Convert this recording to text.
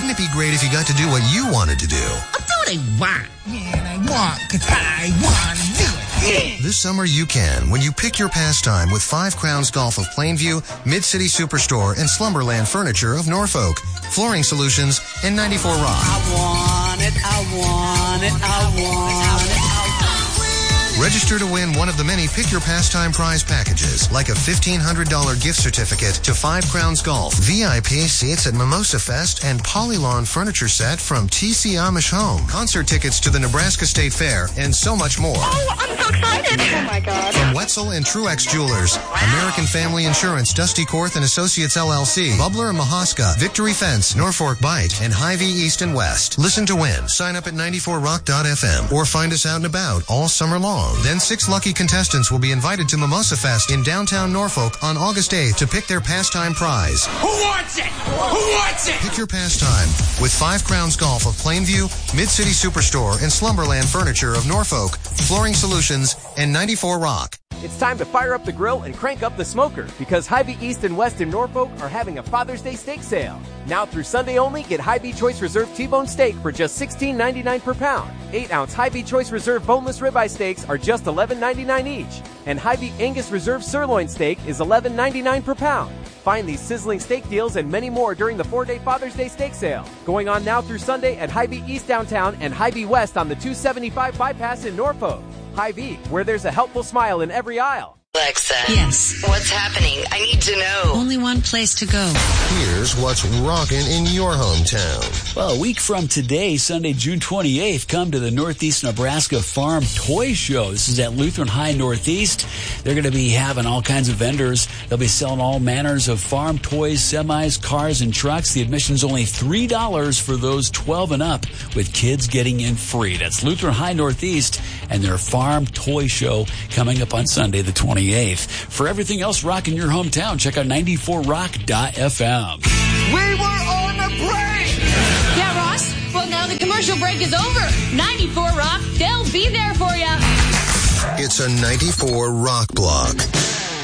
wouldn't it be great if you got to do what you wanted to do? I'll do what I want. Yeah, and I want because I want to do it. Yeah. This summer you can when you pick your pastime with 5 Crowns Golf of Plainview, Mid-City Superstore, and Slumberland Furniture of Norfolk, Flooring Solutions, and 94 Rock. I want it, I want it, I want it. Register to win one of the many Pick Your Pastime prize packages, like a $1,500 gift certificate to 5 Crowns Golf, VIP seats at Mimosa Fest, and Polylawn furniture set from TC Amish Home, concert tickets to the Nebraska State Fair, and so much more. Oh, I'm so excited. Oh, my God. From Wetzel and Truex Jewelers, American Family Insurance, Dusty Korth and Associates LLC, Bubbler and Mahaska, Victory Fence, Norfolk Bite, and Hy-Vee East and West. Listen to win. Sign up at 94rock.fm or find us out and about all summer long. Then 6 lucky contestants will be invited to Mimosa Fest in downtown Norfolk on August 8th to pick their pastime prize. Who wants it? Who wants it? Pick your pastime with 5 Crowns Golf of Plainview, Mid-City Superstore, and Slumberland Furniture of Norfolk, Flooring Solutions, and 94 Rock. It's time to fire up the grill and crank up the smoker because Hy-Vee East and West in Norfolk are having a Father's Day steak sale. Now through Sunday only, get Hy-Vee Choice Reserve T-Bone steak for just $16.99 per pound. 8-ounce Hy-Vee Choice Reserve boneless ribeye steaks are just $11.99 each. And Hy-Vee Angus Reserve sirloin steak is $11.99 per pound. Find these sizzling steak deals and many more during the 4-day Father's Day steak sale. Going on now through Sunday at Hy-Vee East downtown and Hy-Vee West on the 275 bypass in Norfolk. Hy-Vee, where there's a helpful smile in every aisle. Alexa. Yes. What's happening? I need to know. Only one place to go. Here's what's rocking in your hometown. Well, a week from today, Sunday, June 28th, come to the Northeast Nebraska Farm Toy Show. This is at Lutheran High Northeast. They're going to be having all kinds of vendors. They'll be selling all manners of farm toys, semis, cars, and trucks. The admission's only $3 for those 12 and up, with kids getting in free. That's Lutheran High Northeast and their Farm Toy Show coming up on Sunday, the 28th. For everything else rocking your hometown, check out 94rock.fm. We were on a break! Yeah, Ross? Well, now the commercial break is over. 94 Rock, they'll be there for you. It's a 94 Rock block.